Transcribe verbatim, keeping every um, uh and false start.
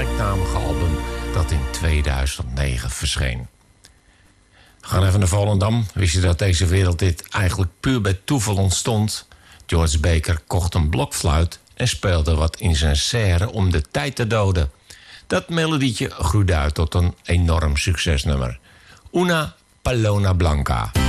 gelijknamige album dat in tweeduizend negen verscheen. We gaan even naar Volendam. Wist je dat deze wereld dit eigenlijk puur bij toeval ontstond? George Baker kocht een blokfluit en speelde wat in zijn serre om de tijd te doden. Dat melodietje groeide uit tot een enorm succesnummer. Una Palona Blanca.